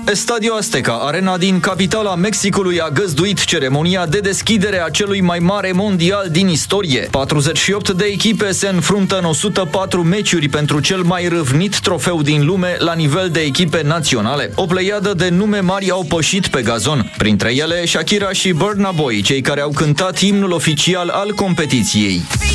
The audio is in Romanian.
Estadio Azteca, arena din capitala Mexicului, a găzduit ceremonia de deschidere a celui mai mare mondial din istorie. 48 de echipe se înfruntă în 104 meciuri pentru cel mai râvnit trofeu din lume la nivel de echipe naționale. O pleiadă de nume mari au pășit pe gazon. Printre ele, Shakira și Burna Boy, cei care au cântat imnul oficial al competiției.